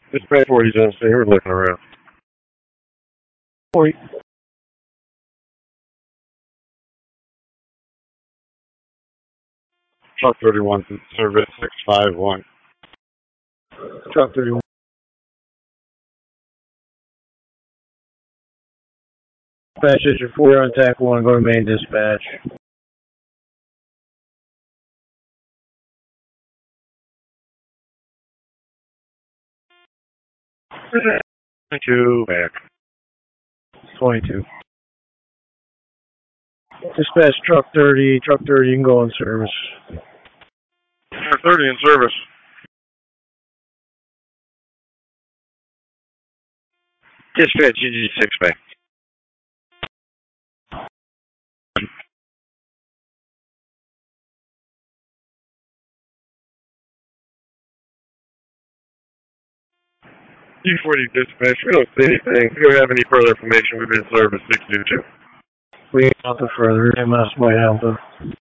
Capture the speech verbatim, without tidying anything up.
Dispatch forty seven, stay here looking around. forty. Truck thirty-one, service six five one. Truck thirty-one. Dispatch District four on tack one, go to main dispatch. Thank you, back. twenty-two. Dispatch truck thirty, truck thirty, you can go in service. Truck thirty in service. Dispatch G G six back. G forty dispatch, we don't see anything. If you have any further information, we've been in service six two two. We have nothing further. M S White Alpha.